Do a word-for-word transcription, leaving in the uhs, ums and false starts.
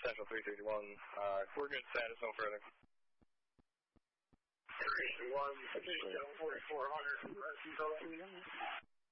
Central three thirty-one. Uh, we're good status, no further. three thirty-one, forty-four hundred.